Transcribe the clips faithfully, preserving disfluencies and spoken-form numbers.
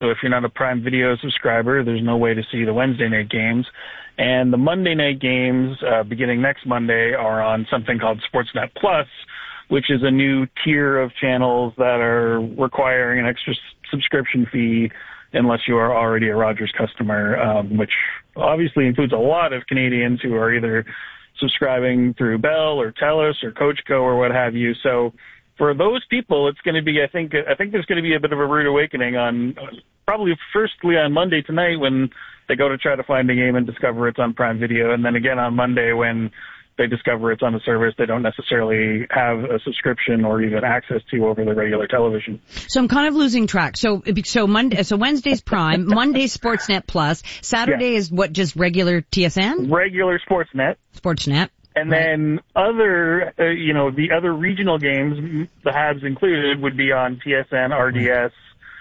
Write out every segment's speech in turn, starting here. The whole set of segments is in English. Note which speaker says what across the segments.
Speaker 1: So if you're not a Prime Video subscriber, there's no way to see the Wednesday night games. And the Monday night games, uh, beginning next Monday, are on something called Sportsnet Plus, which is a new tier of channels that are requiring an extra s- subscription fee unless you are already a Rogers customer, um, which obviously includes a lot of Canadians who are either subscribing through Bell or TELUS or Cogeco or what have you. So for those people, it's going to be, I think, I think there's going to be a bit of a rude awakening on probably firstly on Monday tonight when they go to try to find a game and discover it's on Prime Video, and then again on Monday when they discover it's on a service they don't necessarily have a subscription or even access to over the regular television.
Speaker 2: So I'm kind of losing track. So, so Monday, so Wednesday's Prime, Monday's Sportsnet Plus, Saturday yeah. is what, just regular T S N?
Speaker 1: Regular Sportsnet.
Speaker 2: Sportsnet.
Speaker 1: And
Speaker 2: right.
Speaker 1: then other, uh, you know, the other regional games, the Habs included, would be on T S N, R D S,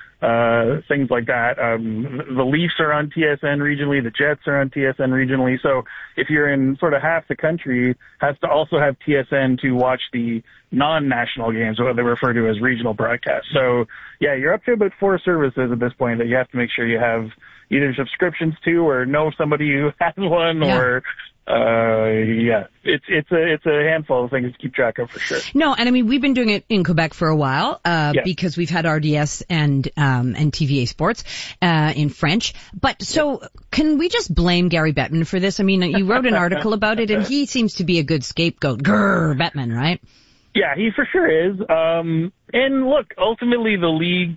Speaker 1: uh, things like that. Um, the Leafs are on T S N regionally, the Jets are on T S N regionally. So if you're in sort of half the country, has to also have T S N to watch the non-national games, what they refer to as regional broadcasts. So yeah, you're up to about four services at this point that you have to make sure you have either subscriptions to or know somebody who has one yeah. or Uh, yeah, it's, it's a, it's a handful of things to keep track of for sure.
Speaker 2: No, and I mean, we've been doing it in Quebec for a while, uh, yeah. because we've had R D S and, um, and T V A Sports, uh, in French. But so can we just blame Gary Bettman for this? I mean, you wrote an article about it and he seems to be a good scapegoat. Grrr, Bettman, right?
Speaker 1: Yeah, he for sure is. Um, and look, ultimately the league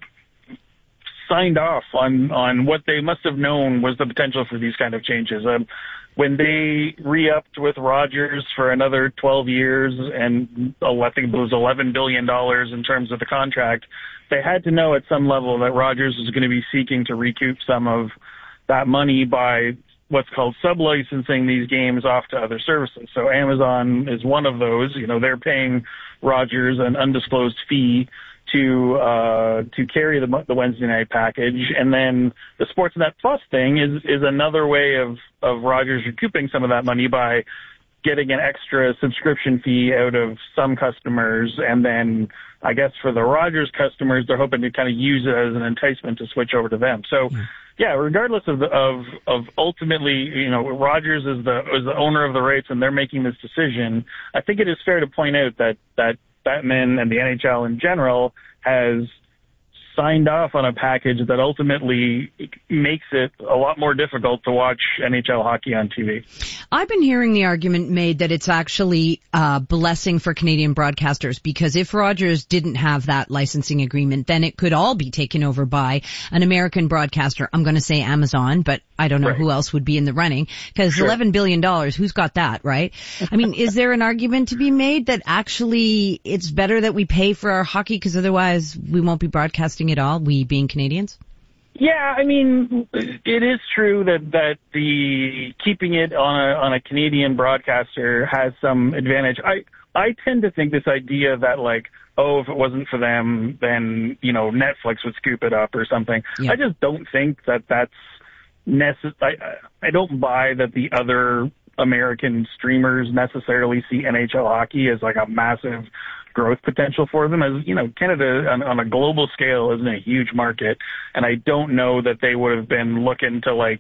Speaker 1: signed off on, on what they must have known was the potential for these kind of changes. Um, When they re-upped with Rogers for another twelve years and oh, I think it was eleven billion dollars in terms of the contract, they had to know at some level that Rogers was going to be seeking to recoup some of that money by what's called sub-licensing these games off to other services. So Amazon is one of those. You know, they're paying Rogers an undisclosed fee to uh to carry the the Wednesday night package, and then the Sportsnet Plus thing is is another way of of Rogers recouping some of that money by getting an extra subscription fee out of some customers, and then I guess for the Rogers customers they're hoping to kind of use it as an enticement to switch over to them. So yeah, yeah regardless of the, of of ultimately, you know, Rogers is the is the owner of the rights and they're making this decision, I think it is fair to point out that that Bettman and the N H L in general has signed off on a package that ultimately makes it a lot more difficult to watch N H L hockey on T V.
Speaker 2: I've been hearing the argument made that it's actually a blessing for Canadian broadcasters, because if Rogers didn't have that licensing agreement, then it could all be taken over by an American broadcaster. I'm going to say Amazon, but I don't know right. who else would be in the running, because sure. eleven billion dollars, who's got that, right? I mean, is there an argument to be made that actually it's better that we pay for our hockey because otherwise we won't be broadcasting at all, we being Canadians?
Speaker 1: Yeah, I mean, it is true that, that the keeping it on a, on a Canadian broadcaster has some advantage. I, I tend to think this idea that, like, oh, if it wasn't for them, then, you know, Netflix would scoop it up or something. Yeah. I just don't think that that's necessary. I, I don't buy that the other American streamers necessarily see N H L hockey as like a massive growth potential for them. As you know, Canada on, on a global scale isn't a huge market, and I don't know that they would have been looking to like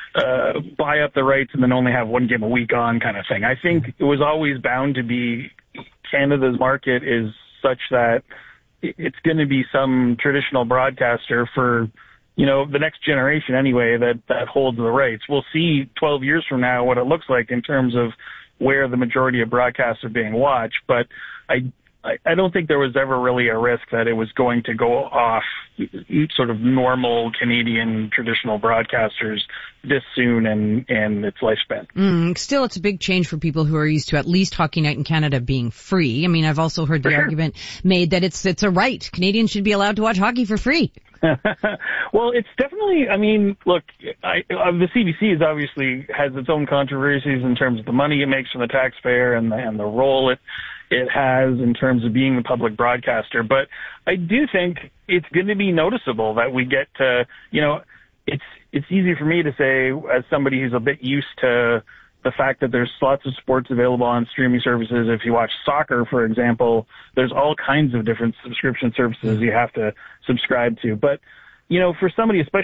Speaker 1: uh buy up the rights and then only have one game a week on kind of thing. I think it was always bound to be Canada's market is such that it's going to be some traditional broadcaster for, you know, the next generation anyway that, that holds the rights. We'll see twelve years from now what it looks like in terms of where the majority of broadcasts are being watched, but I I, I don't think there was ever really a risk that it was going to go off sort of normal Canadian traditional broadcasters this soon in, in its lifespan.
Speaker 2: Mm, still, it's a big change for people who are used to at least Hockey Night in Canada being free. I mean, I've also heard the
Speaker 1: for
Speaker 2: argument
Speaker 1: sure.
Speaker 2: made that it's it's a right. Canadians should be allowed to watch hockey for free.
Speaker 1: Well, it's definitely, I mean, look, I, uh, the C B C is obviously has its own controversies in terms of the money it makes from the taxpayer and the, and the role it it has in terms of being the public broadcaster. But I do think it's going to be noticeable that we get to, you know, it's it's easy for me to say as somebody who's a bit used to the fact that there's lots of sports available on streaming services. If you watch soccer, for example, there's all kinds of different subscription services you have to subscribe to. But you know, for somebody, especially